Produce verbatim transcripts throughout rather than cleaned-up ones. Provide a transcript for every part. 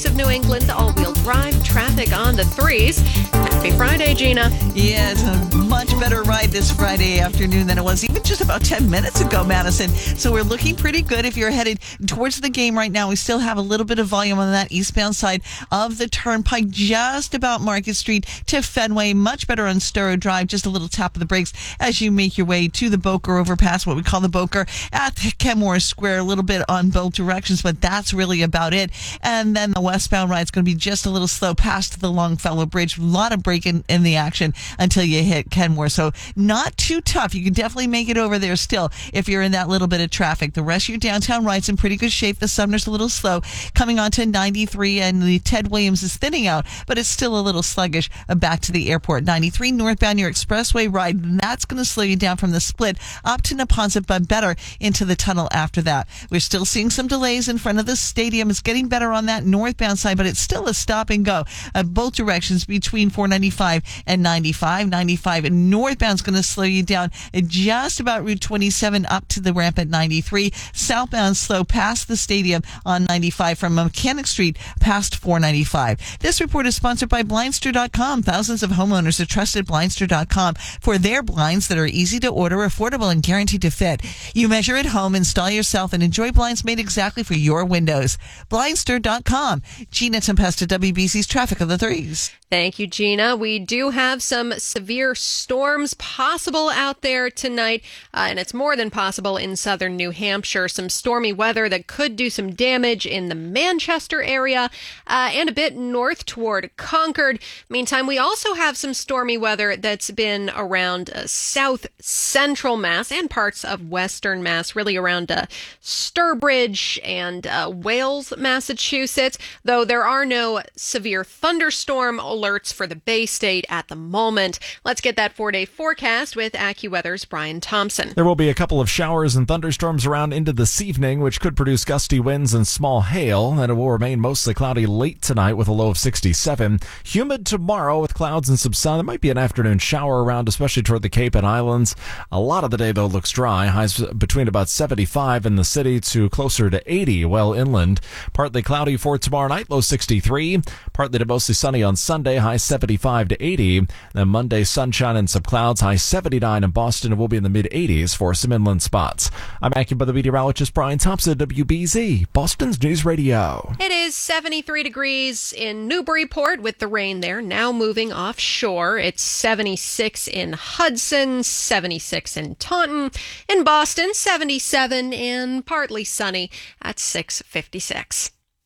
parts of New England, all-wheel drive traffic on the threes. Happy Friday, Gina. Yeah, it's a much better ride this Friday afternoon than it was even just about ten minutes ago, Madison. So we're looking pretty good if you're headed towards the game right now. We still have a little bit of volume on that eastbound side of the turnpike, just about Market Street to Fenway. Much better on Sturrow Drive, just a little tap of the brakes as you make your way to the Boker overpass, what we call the Boker at Kenmore Square, a little bit on both directions, but that's really about it. And then the westbound ride is going to be just a little slow past the Longfellow Bridge. A lot of braking in the action until you hit Kenmore. So not too tough. You can definitely make it over there still if you're in that little bit of traffic. The rest of your downtown ride's in pretty good shape. The Sumner's a little slow coming on to ninety-three, and the Ted Williams is thinning out, but it's still a little sluggish back to the airport. ninety-three northbound, your expressway ride, and that's going to slow you down from the split up to Neponset, but better into the tunnel after that. We're still seeing some delays in front of the stadium. It's getting better on that northbound side, but it's still a stop and go at both directions between four ninety-five and ninety-five. ninety-five and northbound is going to slow you down at just about Route twenty-seven up to the ramp at ninety-three. Southbound slow past the stadium on ninety-five from Mechanic Street past four ninety-five. This report is sponsored by Blindster dot com. Thousands of homeowners have trusted Blindster dot com for their blinds that are easy to order, affordable, and guaranteed to fit. You measure at home, install yourself, and enjoy blinds made exactly for your windows. Blindster dot com. Gina Tempesta, W B C's Traffic of the Threes. Thank you, Gina. We do have some severe storms possible out there tonight, uh, and it's more than possible in southern New Hampshire. Some stormy weather that could do some damage in the Manchester area uh, and a bit north toward Concord. Meantime, we also have some stormy weather that's been around uh, south central Mass and parts of western Mass, really around uh, Sturbridge and uh, Wales, Massachusetts, though there are no severe thunderstorm alerts for the Bay State at the moment. Let's get that four-day forecast with AccuWeather's Brian Thompson. There will be a couple of showers and thunderstorms around into this evening, which could produce gusty winds and small hail, and it will remain mostly cloudy late tonight with a low of sixty-seven. Humid tomorrow with clouds and some sun. There might be an afternoon shower around, especially toward the Cape and Islands. A lot of the day, though, looks dry. Highs between about seventy-five in the city to closer to eighty well inland. Partly cloudy for tomorrow night, low sixty-three. Partly to mostly sunny on Sunday, high seventy-five to eighty. Then Monday, sunshine and some clouds, high seventy-nine in Boston, and we'll be in the mid-eighties for some inland spots. I'm AccuWeather meteorologist Brian Thompson, W B Z, Boston's News Radio. It is seventy-three degrees in Newburyport with the rain there, now moving offshore. It's seventy-six in Hudson, seventy-six in Taunton. In Boston, seventy-seven and partly sunny at six fifty-six.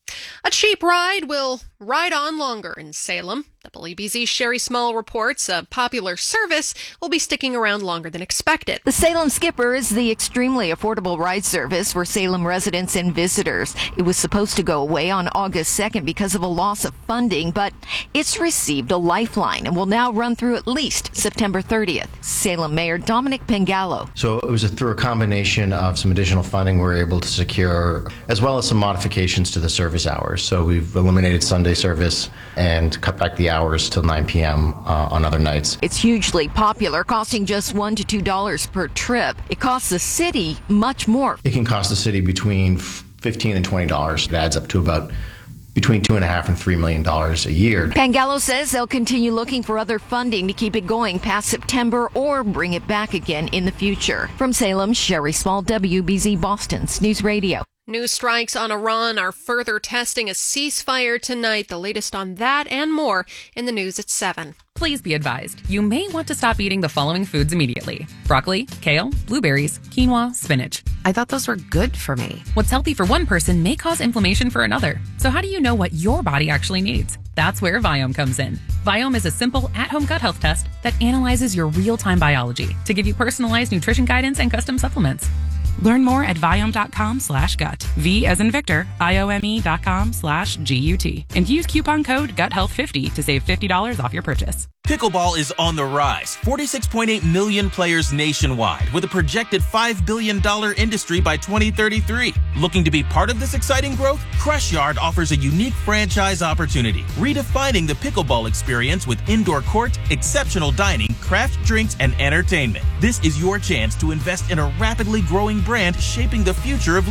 A cheap ride will ride on longer in Salem. W B Z's Sherry Small reports a popular service will be sticking around longer than expected. The Salem Skipper is the extremely affordable ride service for Salem residents and visitors. It was supposed to go away on August second because of a loss of funding, but it's received a lifeline and will now run through at least September thirtieth. Salem Mayor Dominic Pengallo. So it was a, through a combination of some additional funding we were able to secure, as well as some modifications to the service hours. So we've eliminated Sunday service and cut back the hours till nine p.m. Uh, on other nights. It's hugely popular, costing just one to two dollars per trip. It costs the city much more. It can cost the city between fifteen and twenty dollars. It adds up to about between two and a half and three million dollars a year. Pengallo says they'll continue looking for other funding to keep it going past September or bring it back again in the future. From Salem, Sherry Small, W B Z Boston's News Radio. New strikes on Iran are further testing a ceasefire tonight. The latest on that and more in the news at seven. Please be advised, you may want to stop eating the following foods immediately. Broccoli, kale, blueberries, quinoa, spinach. I thought those were good for me. What's healthy for one person may cause inflammation for another. So how do you know what your body actually needs? That's where Viome comes in. Viome is a simple at-home gut health test that analyzes your real-time biology to give you personalized nutrition guidance and custom supplements. Learn more at Viome.com slash gut. V as in Victor, I-O-M-E dot com slash G-U-T. And use coupon code gut health fifty to save fifty dollars off your purchase. Pickleball is on the rise. forty-six point eight million players nationwide with a projected five billion dollars industry by twenty thirty-three. Looking to be part of this exciting growth? Crush Yard offers a unique franchise opportunity, redefining the pickleball experience with indoor court, exceptional dining, craft drinks, and entertainment. This is your chance to invest in a rapidly growing brand shaping the future of